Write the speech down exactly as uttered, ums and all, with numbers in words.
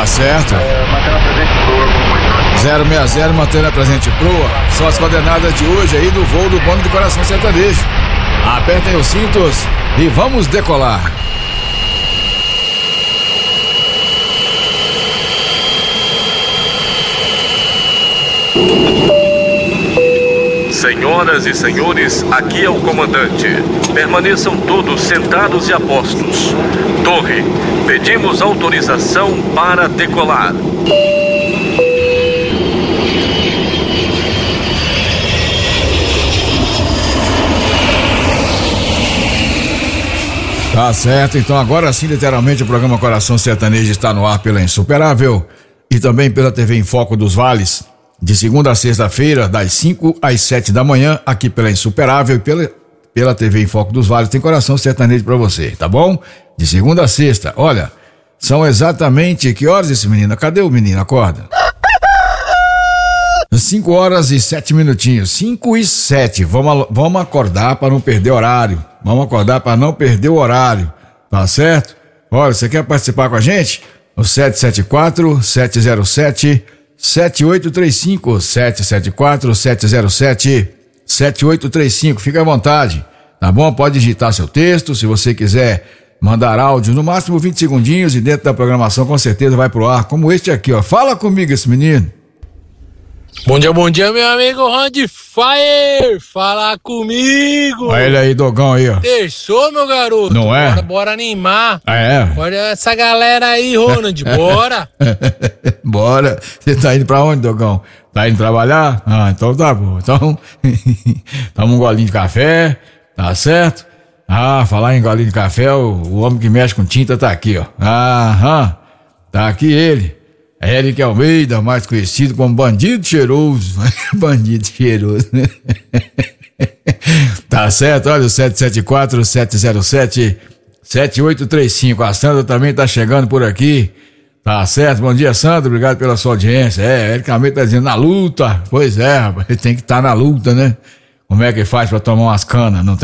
certo. É, mantendo a presente proa. zero seis zero, mantendo a presente proa. São as coordenadas de hoje aí do voo do bonde do Coração Sertanejo. Apertem os cintos e vamos decolar. Senhoras e senhores, aqui é o comandante. Permaneçam todos sentados e a postos. Torre, pedimos autorização para decolar. Tá certo, então agora sim, literalmente, o programa Coração Sertanejo está no ar pela Insuperável e também pela T V em Foco dos Vales, de segunda a sexta-feira, das cinco às sete da manhã, aqui pela Insuperável e pela, pela T V em Foco dos Vales, tem Coração Sertanejo pra você, tá bom? De segunda a sexta, olha, são exatamente, que horas esse menino? Cadê o menino? Acorda. cinco horas e sete minutinhos, cinco e sete, vamos, vamos acordar para não perder horário, vamos acordar para não perder o horário, tá certo? Olha, você quer participar com a gente? O sete sete quatro, sete zero sete, sete oito três cinco, sete sete quatro, sete zero sete, sete oito três cinco, fica à vontade, tá bom? Pode digitar seu texto, se você quiser mandar áudio, no máximo vinte segundinhos e dentro da programação com certeza vai pro ar, como este aqui, ó, fala comigo esse menino. Bom dia, bom dia, meu amigo Ron de Fire, fala comigo. Olha ele aí, Dogão aí, ó. Terçou, meu garoto. Não é? Bora, bora animar. Ah, é? Olha essa galera aí, Ronald, bora. Bora. Você tá indo pra onde, Dogão? Tá indo trabalhar? Ah, então tá bom. Então, toma um golinho de café, tá certo? Ah, falar em golinho de café, o, o homem que mexe com tinta tá aqui, ó. Aham, tá aqui ele. Eric Almeida, mais conhecido como Bandido Cheiroso. Bandido Cheiroso. Tá certo, olha o sete sete quatro, sete zero sete, sete oito três cinco. A Sandra também tá chegando por aqui. Tá certo, bom dia, Sandra, obrigado pela sua audiência. É, Eric Almeida tá dizendo, na luta. Pois é, rapaz, ele tem que estar tá na luta, né? Como é que faz pra tomar umas canas? Não tem